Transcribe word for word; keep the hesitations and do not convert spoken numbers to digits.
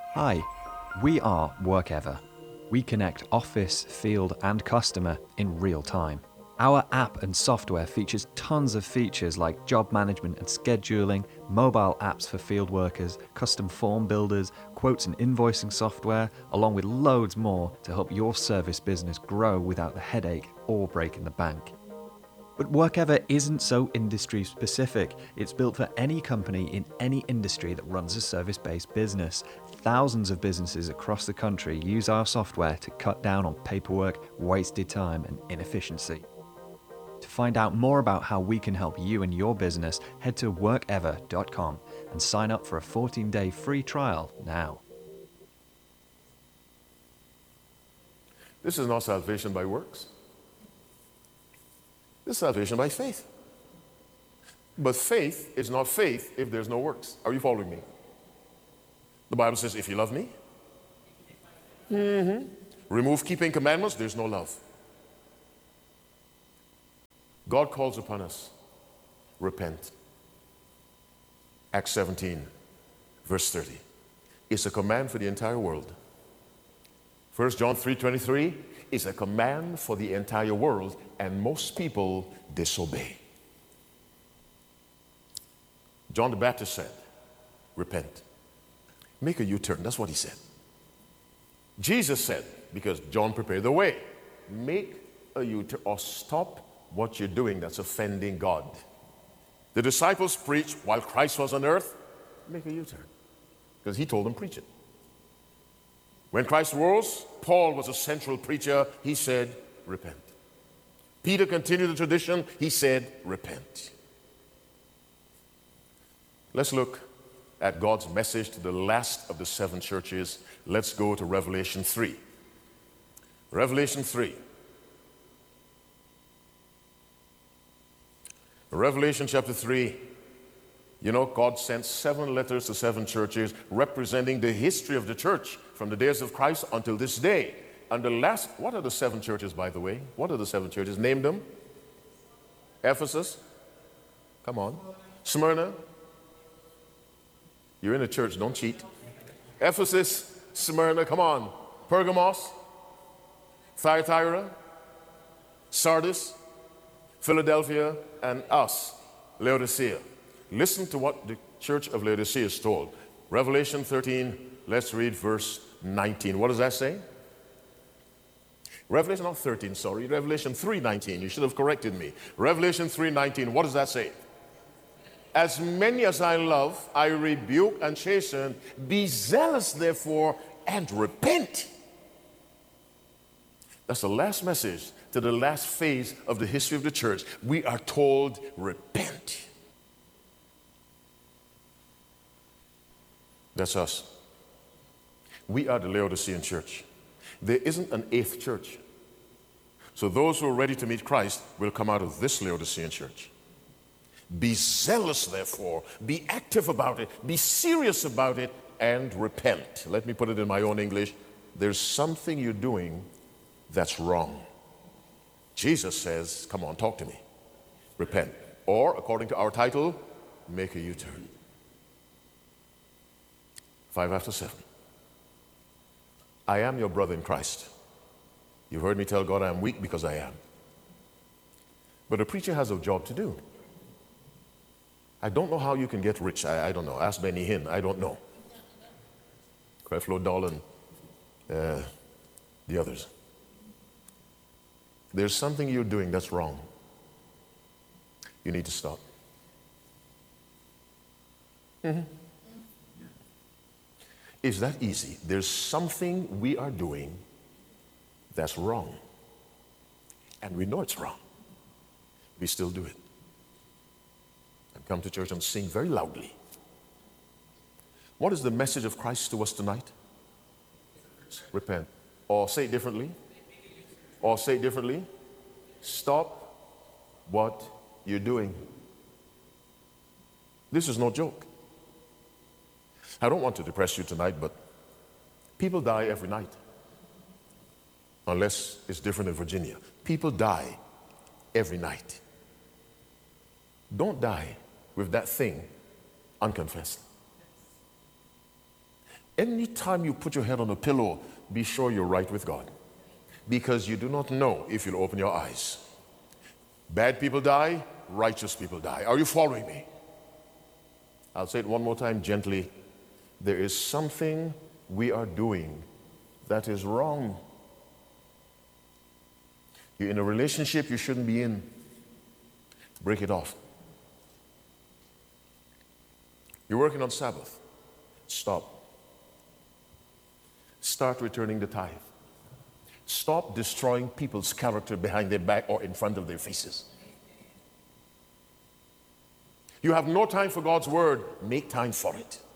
Hi, we are Workever. We connect office, field, and customer in real time. Our app and software features tons of features like job management and scheduling, mobile apps for field workers, custom form builders, quotes and invoicing software, along with loads more to help your service business grow without the headache or breaking the bank. But Workever isn't so industry specific. It's built for any company in any industry that runs a service-based business. Thousands of businesses across the country use our software to cut down on paperwork, wasted time, and inefficiency. To find out more about how we can help you and your business, head to workever dot com and sign up for a fourteen-day free trial now. This is not salvation by works. This is salvation by faith. But faith is not faith if there's no works. Are you following me? The Bible says, if you love me, mm-hmm. remove keeping commandments, there's no love. God calls upon us, repent. Acts seventeen, verse thirty. It's a command for the entire world. First John three twenty-three is a command for the entire world, and most people disobey. John the Baptist said, repent. Make a U-turn. That's what he said. Jesus said, because John prepared the way, make a U-turn or stop what you're doing that's offending God. The disciples preached while Christ was on earth, make a U-turn, because he told them preach it. When Christ rose, Paul was a central preacher. He said, repent. Peter continued the tradition. He said, repent. Let's look at God's message to the last of the seven churches. Let's go to Revelation three. Revelation three. Revelation chapter three. You know, God sent seven letters to seven churches representing the history of the church from the days of Christ until this day. And the last, what are the seven churches, by the way? What are the seven churches? Name them. Ephesus. Come on. Smyrna. You're in a church, don't cheat. Ephesus, Smyrna, come on. Pergamos, Thyatira, Sardis, Philadelphia, and us, Laodicea. Listen to what the church of Laodicea is told. Revelation thirteen, let's read verse nineteen. What does that say? Revelation, not thirteen, sorry. Revelation three nineteen. You should have corrected me. Revelation three nineteen. What does that say? As many as I love, I rebuke and chasten. Be zealous, therefore, and repent. That's the last message to the last phase of the history of the church. We are told, repent. That's us. We are the Laodicean church. There isn't an eighth church. So those who are ready to meet Christ will come out of this Laodicean church. Be zealous, therefore. Be active about it. Be serious about it and repent. Let me put it in my own English. There's something you're doing that's wrong. Jesus says, come on, talk to me. Repent. Or, according to our title, make a U-turn. Five after seven. I am your brother in Christ. You've heard me tell God I am weak because I am. But a preacher has a job to do. I don't know how you can get rich. I, I don't know. Ask Benny Hinn. I don't know. Creflo Dollar and uh, the others. There's something you're doing that's wrong. You need to stop. Mm-hmm. It's that easy. There's something we are doing that's wrong. And we know it's wrong. We still do it. And come to church and sing very loudly. What is the message of Christ to us tonight? Repent. Or say it differently. Or say it differently. Stop what you're doing. This is no joke. I don't want to depress you tonight, but people die every night. Unless it's different in Virginia. People die every night. Don't die with that thing unconfessed. Anytime you put your head on a pillow, be sure you're right with God, because you do not know if you'll open your eyes. Bad people die, righteous people die. Are you following me? I'll say it one more time gently. There is something we are doing that is wrong. You're in a relationship you shouldn't be in. Break it off. You're working on Sabbath. Stop. Start returning the tithe. Stop destroying people's character behind their back or in front of their faces. You have no time for God's word. Make time for it.